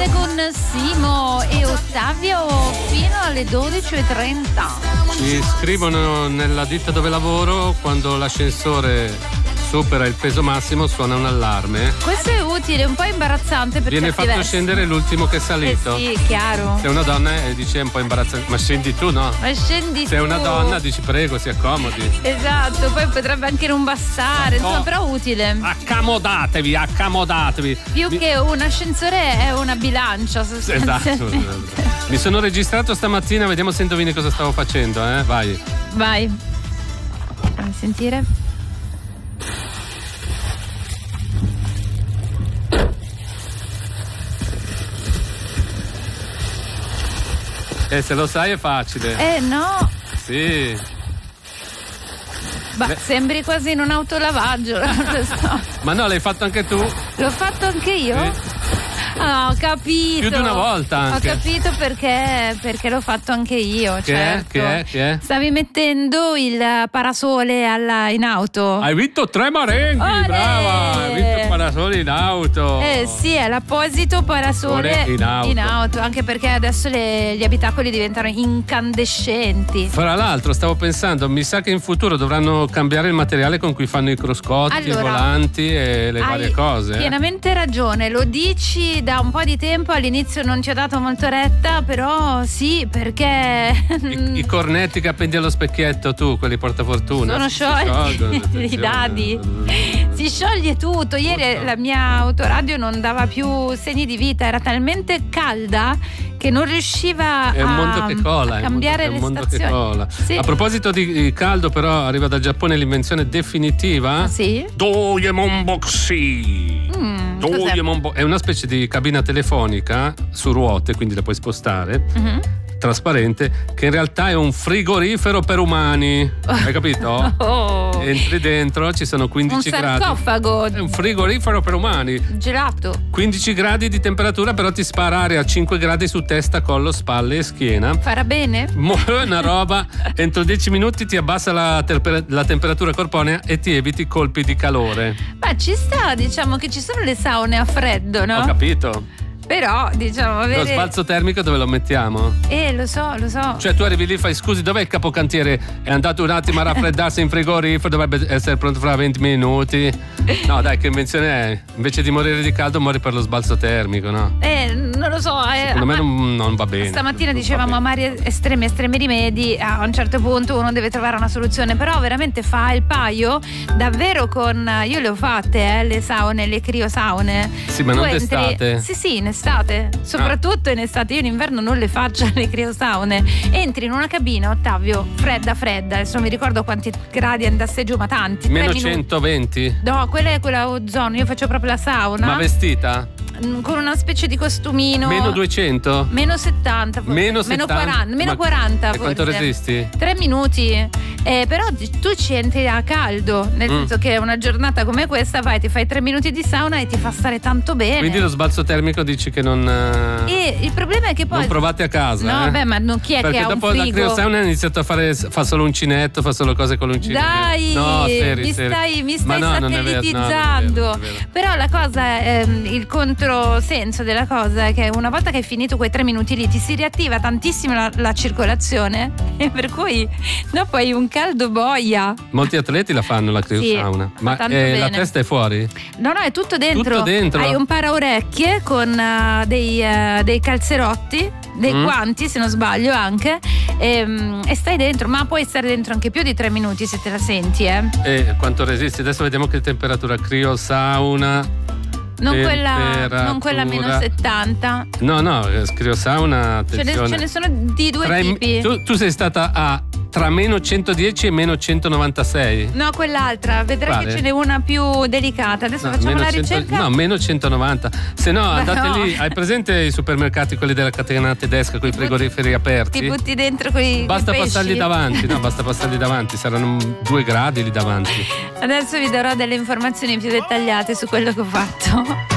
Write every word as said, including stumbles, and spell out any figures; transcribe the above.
Siete con Simo e Ottavio fino alle dodici e trenta. Ci scrivono nella ditta dove lavoro, quando l'ascensore supera il peso massimo suona un allarme. Questo è utile, un po' imbarazzante perché viene fatto diversi. Scendere l'ultimo che è salito. Eh sì, chiaro. Se una donna e dice è un po' imbarazzante, ma scendi tu, no? Ma scendi Se tu. è una donna dici prego, si accomodi. Esatto, poi potrebbe anche non bastare, insomma, Oh. però utile. Accomodatevi, accomodatevi. Più Mi... che un ascensore è una bilancia sostanzialmente. Esatto. Mi sono registrato stamattina, vediamo se indovini cosa stavo facendo, eh? Vai. Vai. Fammi sentire. Eh, se lo sai è facile. Eh no. Sì. Bah, Beh. sembri quasi in un autolavaggio, non lo so. Ma no, l'hai fatto anche tu? L'ho fatto anche io? Sì. Ah, ho capito. Più di una volta anche. Ho capito perché, perché l'ho fatto anche io, Che certo. è? Che è? Che è? Stavi mettendo il parasole alla, in auto? Hai vinto tre marenghi, Olè! brava! Hai vinto il parasole in auto. Eh sì, è l'apposito parasole In auto. in auto, anche perché adesso le- gli abitacoli diventano incandescenti. Fra l'altro stavo pensando, mi sa che in futuro dovranno cambiare il materiale con cui fanno i cruscotti, Allora, i volanti e le Hai varie cose. eh. pienamente ragione, lo dici da un po' di tempo, all'inizio non ci ho dato molto retta, però sì, perché I, I cornetti che appendi allo specchietto tu, quelli portafortuna. sono si sciolti sciolgono, i attenzione. dadi, si scioglie tutto. Ieri la mia autoradio non dava più segni di vita, era talmente calda che non riusciva È un a, mondo che cola, a è un mondo- cambiare è un le mondo che stazioni. cola. Sì. A proposito di caldo, però, arriva dal Giappone l'invenzione definitiva. Ah, sì? Doyemon Boxy. Mm, cos'è? Doyemon Bo- è una specie di cabina telefonica su ruote, quindi la puoi spostare. Mhm. Trasparente, che in realtà è un frigorifero per umani. Hai capito? Oh. Entri dentro, ci sono Un quindici gradi. sarcofago È un frigorifero per umani. gelato. quindici gradi di temperatura, però ti spara aria a cinque gradi su testa, collo, spalle e schiena. Farà bene? Mo- Una roba, entro dieci minuti ti abbassa la, terpe- la temperatura corponea e ti eviti colpi di calore. Ma ci sta, diciamo che ci sono le saune a freddo, no? Ho capito. Però, diciamo, avere... Lo sbalzo termico dove lo mettiamo? Eh, lo so, lo so. Cioè tu arrivi lì e fai scusi, dov'è il capocantiere? È andato un attimo a raffreddarsi in frigorifero, dovrebbe essere pronto fra venti minuti. No dai, che invenzione è? Invece di morire di caldo muori per lo sbalzo termico, no? Eh, non lo so. Eh, Secondo me ma- non, non va bene. Stamattina Non va dicevamo bene. amari estremi, estremi rimedi. A un certo punto uno deve trovare una soluzione. Però veramente fa il paio davvero con. Io le ho fatte, eh, le saune, le criosaune. Sì, ma Tu non entri- d'estate? Sì, sì, in estate. Soprattutto in estate. Io in inverno non le faccio le criosaune. Entri in una cabina, Ottavio, fredda, fredda. Adesso non mi ricordo quanti gradi andasse giù, ma tanti. tre Meno minuti. centoventi? No, quella è quella ozono. Io faccio proprio la sauna. Ma vestita? Mm, con una specie di costumino. Meno duecento? Meno settanta forse. Meno settanta? quaranta, meno Ma- quaranta e forse. quanto resisti? Tre minuti. Eh, però tu ci entri a caldo, nel Mm. senso che una giornata come questa vai, ti fai tre minuti di sauna e ti fa stare tanto bene. Quindi lo sbalzo termico dici che non. eh, E il problema è che poi Non provate a casa. No, eh? beh, ma non chi è Perché che ha un dopo la frigo? criosauna ha iniziato a fare. Fa solo uncinetto, fa solo cose con l'uncinetto. Dai, no, seri, mi, seri. stai, mi Ma stai no, non è vero, no, non è vero, satellitizzando. non è vero. Però la cosa, ehm, il controsenso della cosa è che una volta che hai finito quei tre minuti lì ti si riattiva tantissimo la, la circolazione e per cui dopo hai un caldo boia. Molti atleti la fanno la criosauna. Sì, Ma fa tanto eh, la bene. testa è fuori? No, no, è tutto dentro. Tutto dentro. Hai un paraorecchie con eh, dei, eh, dei calzerotti, dei Mm. guanti se non sbaglio anche e, mm, e stai dentro, ma puoi stare dentro anche più di tre minuti se te la senti, eh. E quanto resisti? Adesso vediamo che temperatura. Criosauna. Non quella, non quella Temperatura. meno settanta. No, no, eh, criosauna. Ce ne, Attenzione. ce ne sono di due Tra i- tipi. tu, tu sei stata a tra meno centodieci e meno centonovantasei. No, quell'altra, vedrai Quale? che ce n'è una più delicata. Adesso No, facciamo meno la cento ricerca. no, meno centonovanta. Se no, Ma andate no. lì. Hai presente i supermercati, quelli della catena tedesca, con i frigoriferi aperti? Ti butti dentro coi, Basta coi passarli pesci. davanti, no, basta passarli davanti, saranno due gradi lì davanti. Adesso vi darò delle informazioni più dettagliate su quello che ho fatto.